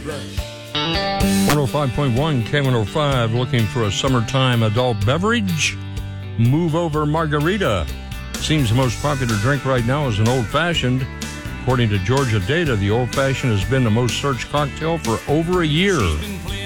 105.1 K105, looking for a summertime adult beverage? Move Over Margarita. Seems the most popular drink right now is an old-fashioned. According to Georgia data, the old-fashioned has been the most searched cocktail for over a year.